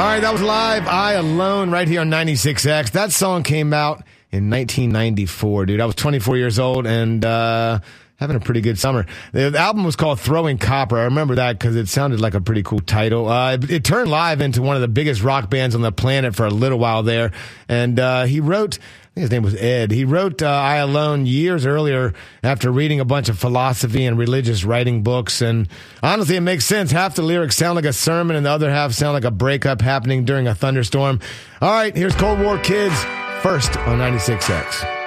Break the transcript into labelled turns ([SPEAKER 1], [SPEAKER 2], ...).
[SPEAKER 1] All right, that was Live, I Alone, right here on 96X. That song came out in 1994, dude. I was 24 years old and having a pretty good summer. The album was called Throwing Copper. I remember that because it sounded like a pretty cool title. It turned Live into one of the biggest rock bands on the planet for a little while there. And he wrote, I think his name was Ed. He wrote I Alone years earlier after reading a bunch of philosophy and religious writing books. And honestly, it makes sense. Half the lyrics sound like a sermon and the other half sound like a breakup happening during a thunderstorm. All right, here's Cold War Kids first on 96X.